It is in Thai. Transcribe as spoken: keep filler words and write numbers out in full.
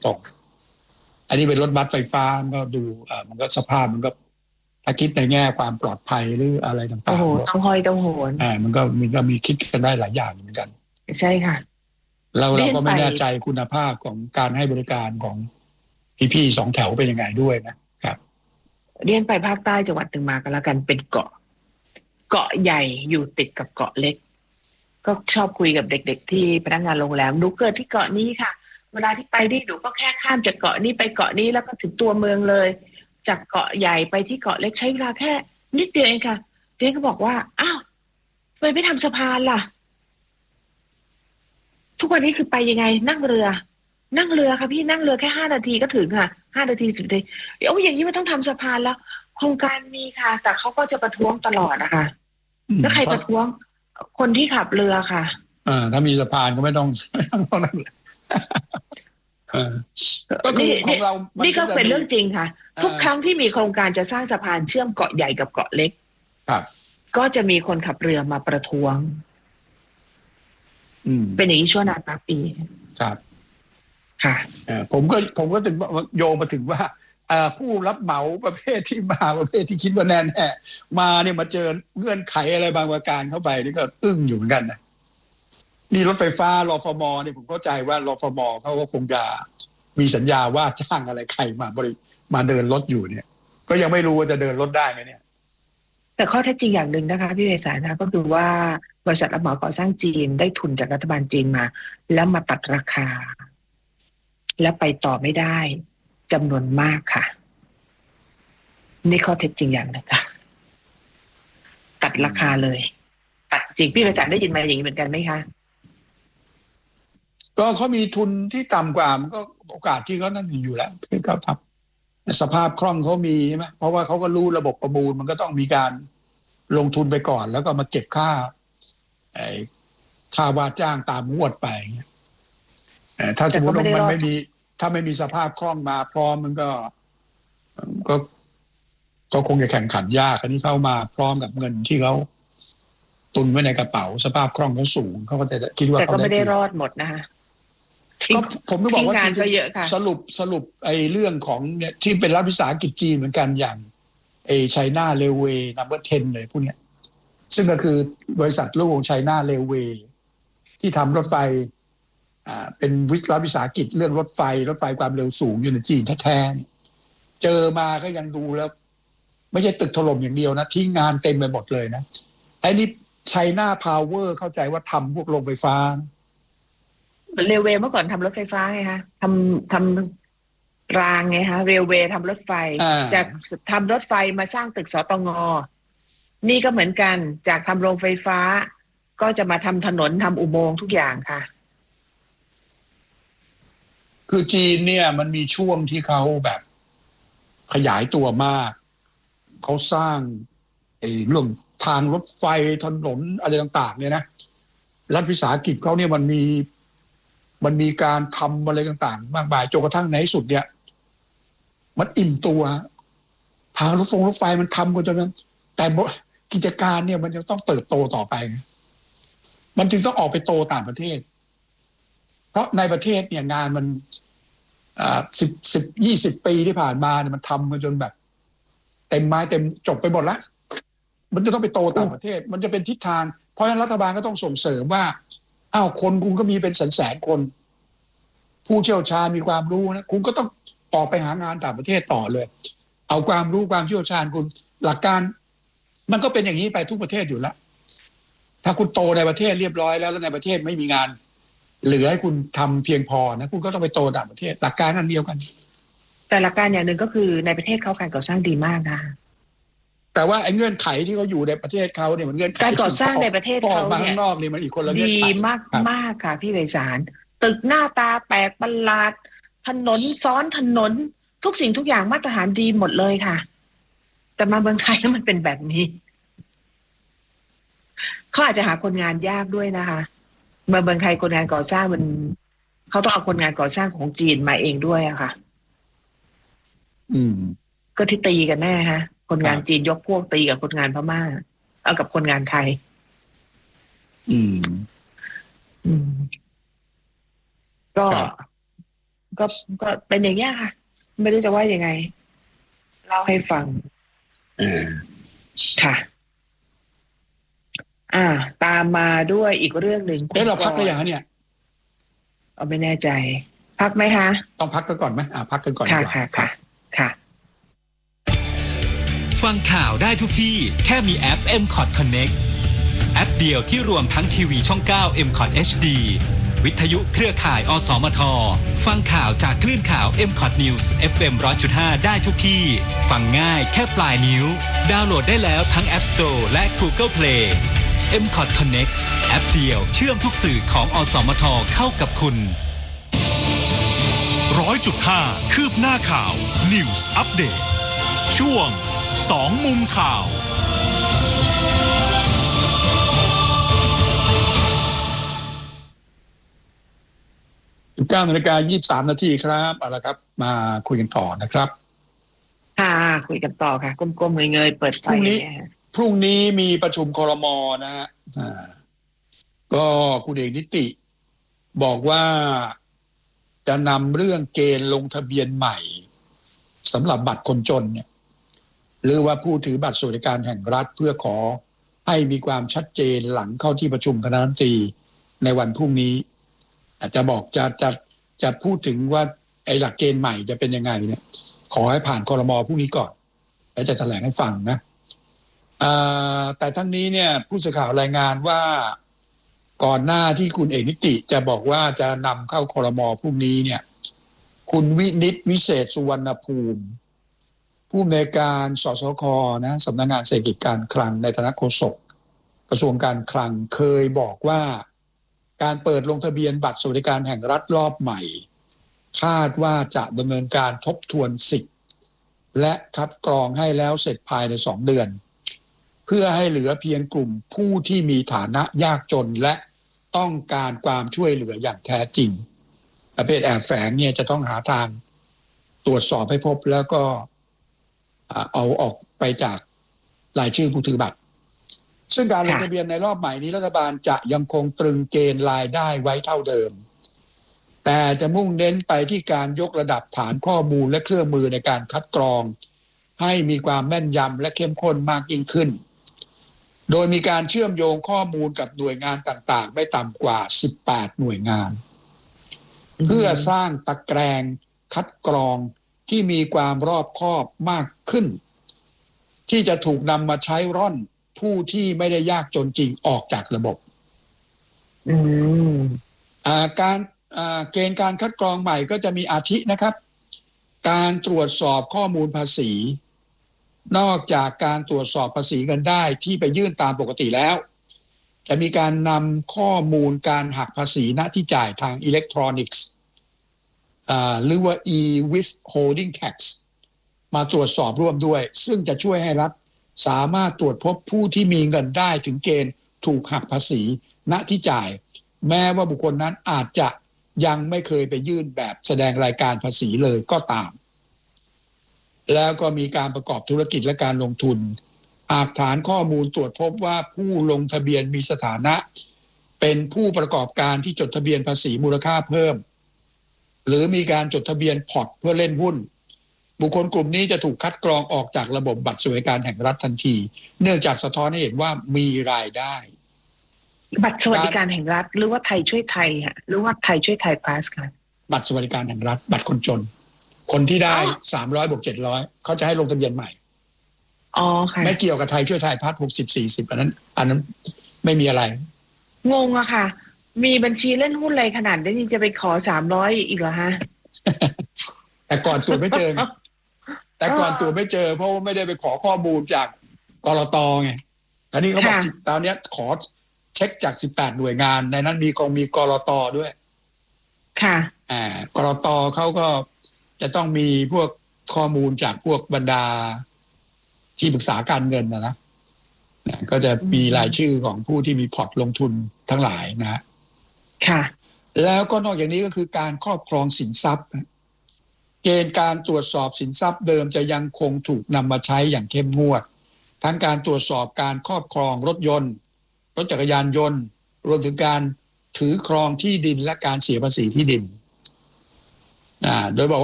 ตรงอันนี้เป็นรถบัสไฟฟ้ามันก็ดูอ่ามันก็สภาพมันก็ถ้าคิดในแง่ความปลอดภัยหรืออะไรต่างๆโอ้โหต้องห้อยต้องโหนอ่ามันก็มันก็มีคิดกันได้หลายอย่างเหมือนกันใช่ค่ะเราเราก็ไม่แน่ใจคุณภาพของการให้บริการของพี่ๆสองแถวเป็นยังไงด้วยนะครับเรียนไปภาคใต้จังหวัดหนึ่งมากันแล้วกันเป็นเกาะเกาะใหญ่อยู่ติดกับเกาะเล็กก็ชอบคุยกับเด็กๆที่พนักงานโรงแรมหนูเกิดที่เกาะนี้ค่ะเวลาที่ไปนี่หนูก็แค่ข้ามจากเกาะนี้ไปเกาะนี้แล้วก็ถึงตัวเมืองเลยจากเกาะใหญ่ไปที่เกาะเล็กใช้เวลาแค่นิดเดียวเองค่ะเด็กก็บอกว่าอ้าวทำไมไม่ทำสะพานล่ะทุกวันนี้คือไปยังไงนั่งเรือนั่งเรือค่ะพี่นั่งเรือแค่ห้านาทีก็ถึงค่ะห้านาทีสิบนาทีเดี๋ยวอย่างนี้มันต้องทำสะพานแล้วโครงการมีค่ะแต่เขาก็จะประท้วงตลอดนะคะแล้วใครประท้วงคนที่ขับเรือค่ะอ่าถ้ามีสะพานก็ไม่ต้องไม่ต้องนั่งเลยก็คือของเรานี่ก็เป็นเรื่องจริงค่ะทุกครั้งที่มีโครงการจะสร้างสะพานเชื่อมเกาะใหญ่กับเกาะเล็กก็จะมีคนขับเรือมาประท้วงเป็นอย่างนี้ชั่วนานนับปีครับค่ะผมก็ผมก็ถึงโยงมาถึงว่าผู้รับเหมาประเภทที่มาประเภทที่คิดว่าแน่แน่มาเนี่ยมาเจอเงื่อนไขอะไรบางประการเข้าไปนี่ก็อึ้งอยู่เหมือนกันนะนี่รถไฟฟ้ารฟมเนี่ยผมเข้าใจว่ารฟมเขาก็คงจะมีสัญญาว่าจ้างอะไรใครมาบริมาเดินรถอยู่เนี่ยก็ยังไม่รู้ว่าจะเดินรถได้ไหมเนี่ยแต่ข้อเท็จจริงอย่างหนึ่งนะคะพี่เวสานะก็คือว่าบริษัทรับเหมาก่อสร้างจีนได้ทุนจากรัฐบาลจีนมาแล้วมาตัดราคาแล้วไปต่อไม่ได้จำนวนมากค่ะนี่ข้อเท็จจริงอย่างหนึ่งค่ะตัดราคาเลยตัดจริงพี่ประจักษ์ได้ยินมาอย่างนี้เหมือนกันไหมคะก็เขามีทุนที่ต่ำกว่ามันก็โอกาสที่เขานั่นอยู่แล้วที่เขาทำสภาพคล่องเขามีใช่ไหมเพราะว่าเขาก็รู้ระบบประมูลมันก็ต้องมีการลงทุนไปก่อนแล้วก็มาเก็บค่าไอ้ค่าว่าจ้างตามงวดไปถ้าสมมติว่ามันไม่มีถ้าไม่มีสภาพคล่องมาพร้อมมันก็ก็ก็คงจะแข่งขันยากอันนี้เข้ามาพร้อมกับเงินที่เขาตุนไว้ในกระเป๋าสภาพคล่องเขาสูงเขาก็จะคิดว่าแต่ก็ไม่ได้รอดหมดนะคะก็ผมต้องบอกว่าสรุปสรุปไอ้เรื่องของเนี่ยที่เป็นรัฐวิสาหกิจจีนเหมือนกันอย่างไอ้ไชน่าเรลเวย์นัมเบอร์สิบเลยพวกเนี้ยซึ่งก็คือบริษัทลูกของไชน่าเรลเวย์ที่ทำรถไฟอ่าเป็นวิรัฐวิสาหกิจเรื่องรถไฟรถไฟความเร็วสูงอยู่ในจีนแท้ๆเจอมาก็ยังดูแล้วไม่ใช่ตึกถล่มอย่างเดียวนะทิ้งงานเต็มไปหมดเลยนะไอ้นี่ไชน่าพาวเวอร์เข้าใจว่าทำพวกโรงไฟฟ้าเรลเวย์เมื่อก่อนทำรถไฟฟ้าไงคะทำทำรางไงคะเรลเวย์ทำรถไฟจากทำรถไฟมาสร้างตึกสตง.นี่ก็เหมือนกันจากทำโรงไฟฟ้าก็จะมาทำถนนทำอุโมงค์ทุกอย่างค่ะคือจีนเนี่ยมันมีช่วงที่เขาแบบขยายตัวมากเขาสร้างไอ้เรื่องทางรถไฟถนนอะไรต่างๆเนี่ยนะรัฐวิสาหกิจเขาเนี่ยมันมีมันมีการทำอะไรต่างๆมากมายจนกระทั่งในที่สุดเนี่ยมันอิ่มตัวทางรถไฟรถไฟมันทำกันจนนั้นแต่กิจการเนี่ยมันยังต้องเติบโตต่อไปมันจึงต้องออกไปโตต่างประเทศเพราะในประเทศเนี่ยงานมันอ่าสิบสิบยี่สิบปีที่ผ่านมาเนี่ยมันทำกันจนแบบเต็มไม้เต็มจบไปหมดแล้วมันจะต้องไปโตต่างประเทศมันจะเป็นทิศทางเพราะฉะนั้นรัฐบาลก็ต้องส่งเสริมว่าอ้าวคนคุณก็มีเป็นแสนแสนคนผู้เชี่ยวชาญมีความรู้นะคุณก็ต้องออกไปหางานต่างประเทศต่อเลยเอาความรู้ความเชี่ยวชาญคุณหลักการมันก็เป็นอย่างนี้ไปทุกประเทศอยู่แล้วถ้าคุณโตในประเทศเรียบร้อยแล้วแล้วในประเทศไม่มีงานเหลือให้คุณทำเพียงพอนะคุณก็ต้องไปโตต่างประเทศหลักการนั้นเดียวกันแต่หลักการอย่างหนึ่งก็คือในประเทศเขาการก่อสร้างดีมากนะแต่ว่าไอ้เงื่อนไขที่เขาอยู่ในประเทศเขาเนี่ยมันเงื่อนไขการก่อสร้างในประเทศเขาเนี่ยข้างนอกนี่มันอีกคนละเงื่อนไขดีมากมากค่ะพี่ไพศาลตึกหน้าตาแปลกประหลาดถนนซ้อนถนนทุกสิ่งทุกอย่างมาตรฐานดีหมดเลยค่ะแต่มาเมืองไทยแล้วมันเป็นแบบนี้เขาอาจจะหาคนงานยากด้วยนะคะเมืองไทยคนงานก่อสร้างมันเขาต้องเอาคนงานก่อสร้างของจีนมาเองด้วยอะค่ะอืมก็ที่ตีกันแน่ฮะคนงานจีนยกพวกตีกับคนงานพม่าเอากับคนงานไทยอืมอืมก็ก็ก็เป็นอย่างนี้ค่ะไม่รู้จะว่ายังไงเล่าให้ฟังค่ะอ่าตามมาด้วยอีกเรื่องหนึ่งเอ๊ะเราพักได้ยังเนี่ยเอาไม่แน่ใจพักไหมคะต้องพักกันก่อนไหมอ่าพักกันก่อนดีกว่าค่ะค่ะค่ะฟังข่าวได้ทุกที่แค่มีแอป เอ็ม คอท Connect แอปเดียวที่รวมทั้งทีวีช่อง เก้า เอ็ม คอท เอช ดี วิทยุเครือข่ายอสมทฟังข่าวจากคลื่นข่าว เอ็ม คอท News เอฟ เอ็ม หนึ่งร้อยจุดห้า ได้ทุกที่ฟังง่ายแค่ปลายนิ้วดาวน์โหลดได้แล้วทั้ง App Store และ Google Play เอ็ม คอท Connect แอปเดียวเชื่อมทุกสื่อของอสมทเข้ากับคุณร้อยจุดห้า คืบหน้าข่าว News Update ช่วงสองมุมข่าวเก้านาฬิกายี่สิบสามนาทีครับเอาละครับมาคุยกันต่อนะครับค่ะคุยกันต่อค่ะก้มๆเงยๆเปิดไฟพรุ่งนี้พรุ่งนี้มีประชุมครม.นะฮะก็คุณเอกนิติบอกว่าจะนำเรื่องเกณฑ์ลงทะเบียนใหม่สำหรับบัตรคนจนเนี่ยหรือว่าผู้ถือบัตรสวัสดิการแห่งรัฐเพื่อขอให้มีความชัดเจนหลังเข้าที่ประชุมคณะรัฐมนตรีในวันพรุ่งนี้อาจจะบอกจะจะจะพูดถึงว่าไอ้หลักเกณฑ์ใหม่จะเป็นยังไงเนี่ยขอให้ผ่านครม.พรุ่งนี้ก่อนแล้วจะแถลงให้ฟังนะแต่ทั้งนี้เนี่ยผู้สื่อข่าวรายงานว่าก่อนหน้าที่คุณเอกนิติจะบอกว่าจะนำเข้าครม.พรุ่งนี้เนี่ยคุณวินิตวิเศษสุวรรณภูมิผู้อำนวยการสสค.นะสำนักงานเศรษฐกิจการคลังในฐานะโฆษกกระทรวงการคลังเคยบอกว่าการเปิดลงทะเบียนบัตรสวัสดิการแห่งรัฐรอบใหม่คาดว่าจะดำเนินการทบทวนสิทธิ์และคัดกรองให้แล้วเสร็จภายในสองเดือนเพื่อให้เหลือเพียงกลุ่มผู้ที่มีฐานะยากจนและต้องการความช่วยเหลืออย่างแท้จริงประเภทแอบแฝงเนี่ยจะต้องหาทางตรวจสอบให้พบแล้วก็เอาออกไปจากรายชื่อผู้ถือบัตรซึ่งการลงทะเบียนในรอบใหม่นี้รัฐบาลจะยังคงตรึงเกณฑ์รายได้ไว้เท่าเดิมแต่จะมุ่งเน้นไปที่การยกระดับฐานข้อมูลและเครื่องมือในการคัดกรองให้มีความแม่นยำและเข้มข้นมากยิ่งขึ้นโดยมีการเชื่อมโยงข้อมูลกับหน่วยงานต่างๆไม่ต่ำกว่าสิบแปดหน่วยงานเพื่อสร้างตะแกรงคัดกรองที่มีความรอบคอบมากขึ้นที่จะถูกนำมาใช้ร่อนผู้ที่ไม่ได้ยากจนจริงออกจากระบบการเกณฑ์การคัดกรองใหม่ก็จะมีอาทินะครับการตรวจสอบข้อมูลภาษีนอกจากการตรวจสอบภาษีเงินได้ที่ไปยื่นตามปกติแล้วจะมีการนำข้อมูลการหักภาษีณที่จ่ายทางอิเล็กทรอนิกส์หรือว่า e-withholding tax มาตรวจสอบร่วมด้วยซึ่งจะช่วยให้รัฐสามารถตรวจพบผู้ที่มีเงินได้ถึงเกณฑ์ถูกหักภาษีณที่จ่ายแม้ว่าบุคคลนั้นอาจจะยังไม่เคยไปยื่นแบบแสดงรายการภาษีเลยก็ตามแล้วก็มีการประกอบธุรกิจและการลงทุนหากฐานข้อมูลตรวจพบว่าผู้ลงทะเบียนมีสถานะเป็นผู้ประกอบการที่จดทะเบียนภาษีมูลค่าเพิ่มหรือมีการจดทะเบียนพอร์ตเพื่อเล่นหุ้นบุคคลกลุ่มนี้จะถูกคัดกรองออกจากระบบบัตรสวัสดิการแห่งรัฐทันทีเนื่องจากสะท้อนให้เห็นว่ามีรายได้บัตรสวัสดิการแห่งรัฐหรือว่าไทยช่วยไทยฮะหรือว่าไทยช่วยไทยพาสค่ะบัตรสวัสดิการแห่งรัฐบัตรคนจนคนที่ได้สามร้อยบวกเจ็ดร้อยเขาจะให้ลงทะเบียนใหม่อ๋อค่ะไม่เกี่ยวกับไทยช่วยไทยพาสหกสิบ สี่สิบอันนั้นอันนั้นไม่มีอะไรงงอะค่ะมีบัญชีเล่นหุ้นอะไรขนาดนี้จะไปขอสามร้อยอีกเหรอฮะแต่ก่อนตรวจไม่เจอแต่ก่อนตรวจไม่เจอเพราะว่าไม่ได้ไปขอข้อมูลจากกลต.ไงตอนนี้เขาบอกตอนนี้ขอเช็คจากสิบแปดหน่วยงานในนั้นมีกองมีกลต.ด้วยค่ะอ่ากลต.เขาก็จะต้องมีพวกข้อมูลจากพวกบรรดาที่ปรึกษาการเงินนะนะก็จะมีรายชื่อของผู้ที่มีพอร์ตลงทุนทั้งหลายนะค่ะแล้วก็นอกจากนี้ก็คือการครอบครองสินทรัพย์เกณฑ์การตรวจสอบสินทรัพย์เดิมจะยังคงถูกนำมาใช้อย่างเข้มงวดทั้งการตรวจสอบการครอบครองรถยนต์รถจักรยานยนต์รวมถึงการถือครองที่ดินและการเสียภาษีที่ดินอ่าโดยบอกว่า